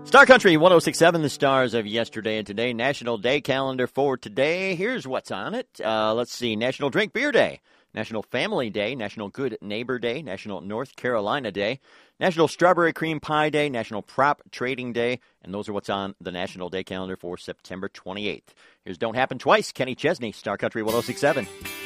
Star Country 1067, the stars of yesterday and today. National Day calendar for today. Here's what's on it. Let's see. National Drink Beer Day. National Family Day. National Good Neighbor Day. National North Carolina Day. National Strawberry Cream Pie Day. National Prop Trading Day. And those are what's on the National Day calendar for September 28th. Here's Don't Happen Twice. Kenny Chesney, Star Country 1067.